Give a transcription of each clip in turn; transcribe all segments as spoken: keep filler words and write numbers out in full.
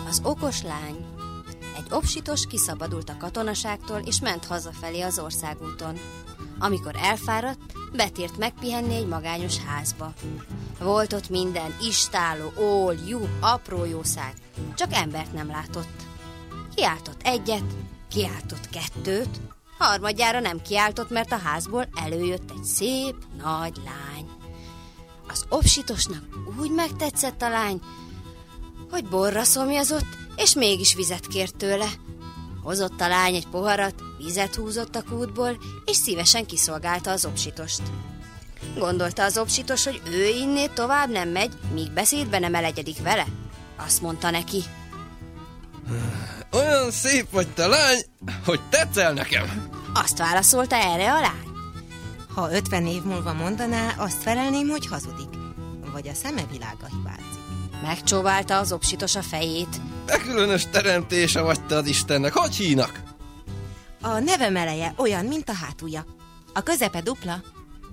Az okos lány. Egy obsitos kiszabadult a katonaságtól, és ment hazafelé az országúton. Amikor elfáradt, betért megpihenni egy magányos házba. Volt ott minden, istálló, ól, juh, apró jószág, csak embert nem látott. Kiáltott egyet, kiáltott kettőt, harmadjára nem kiáltott, mert a házból előjött egy szép, nagy lány. Az obsitosnak úgy megtetszett a lány, hogy borra szomjazott, és mégis vizet kért tőle. Hozott a lány egy poharat, vizet húzott a kútból, és szívesen kiszolgálta az obsitost. Gondolta az obsitos, hogy ő innét tovább nem megy, míg beszédbe nem elegyedik vele. Azt mondta neki: olyan szép vagy te, lány, hogy tetszel nekem. Azt válaszolta erre a lány: ha ötven év múlva mondaná, azt felelném, hogy hazudik, vagy a szeme világa hibázik. Megcsóválta az obsitos a fejét. Te különös teremtése vagy te az Istennek, hogy hívnak? A nevem eleje olyan, mint a hátulja. A közepe dupla.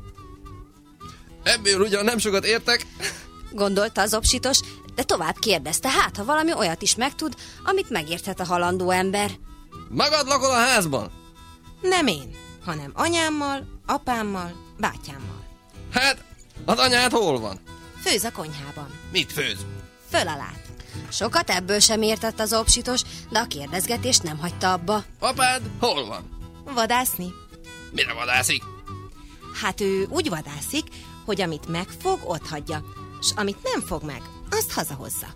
Ebből ugyan nem sokat értek, gondolta az obsitos, de tovább kérdezte, hát ha valami olyat is megtud, amit megérthet a halandó ember. Magad lakol a házban? Nem én, hanem anyámmal, apámmal, bátyámmal. Hát, az anyád hol van? Főz a konyhában. Mit főz? Föl alát. Sokat ebből sem értett az obsitos, de a kérdezgetést nem hagyta abba. Apád hol van? Vadászni. Mire vadászik? Hát ő úgy vadászik, hogy amit megfog, otthagyja, s amit nem fog meg, azt hazahozza.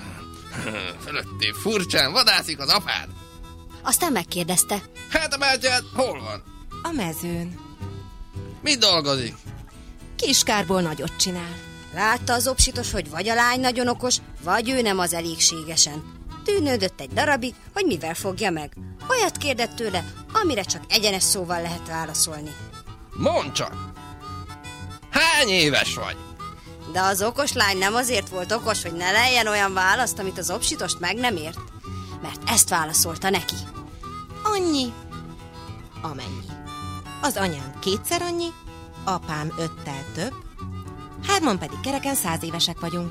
Fölötté furcsán vadászik az apád. Aztán megkérdezte: hát a bátyád hol van? A mezőn. Mit dolgozik? Kiskárból nagyot csinál. Látta az obsitos, hogy vagy a lány nagyon okos, vagy ő nem az elégségesen. Tűnődött egy darabig, hogy mivel fogja meg. Olyat kérdett tőle, amire csak egyenes szóval lehet válaszolni. Mondd csak! Hány éves vagy? De az okos lány nem azért volt okos, hogy ne lejjen olyan választ, amit az obsitost meg nem ért, mert ezt válaszolta neki: annyi, amennyi. Az anyám kétszer annyi, apám öttel több, hárman pedig kereken száz évesek vagyunk.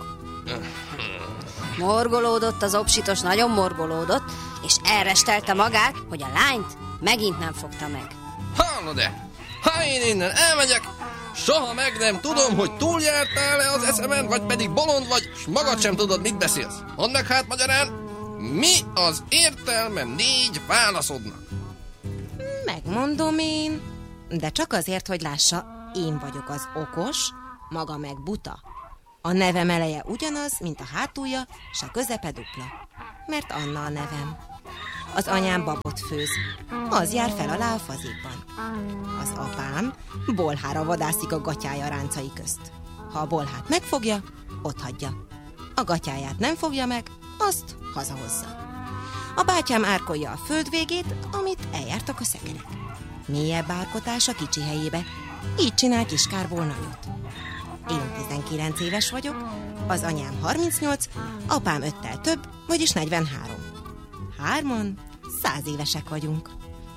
Morgolódott az obsitos, nagyon morgolódott, és elrestelte magát, hogy a lányt megint nem fogta meg. Hallod-e? Ha én innen elmegyek, soha meg nem tudom, hogy túljártál-e az eszemen, vagy pedig bolond vagy, s magad sem tudod, mit beszélsz. Mondd meg hát magyarán, mi az értelme négy válaszodnak? Megmondom én, de csak azért, hogy lássa, én vagyok az okos, maga meg buta. A nevem eleje ugyanaz, mint a hátulja, s a közepe dupla, mert Anna a nevem. Az anyám babot főz, az jár fel alá a fazékban. Az apám bolhára vadászik a gatyája ráncai közt. Ha a bolhát megfogja, otthagyja. A gatyáját nem fogja meg, azt hazahozza. A bátyám árkolja a föld végét, amit eljártak a szekerek. Mélyebb árkotás a kicsi helyébe, így csinál Kiskárból nagyot. Én tizenkilenc éves vagyok, az anyám harmincnyolc, apám öttel több, vagyis negyvenhárom. Hárman száz évesek vagyunk.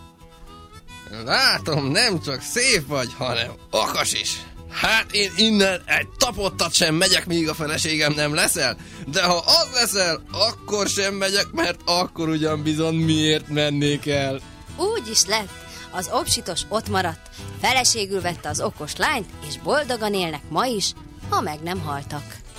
Látom, nem csak szép vagy, hanem okos is. Hát én innen egy tapottat sem megyek, míg a feleségem nem leszel. De ha az leszel, akkor sem megyek, mert akkor ugyan bizony miért mennék el. Úgy is lett. Az obsitos ott maradt, feleségül vette az okos lányt, és boldogan élnek ma is, ha meg nem haltak.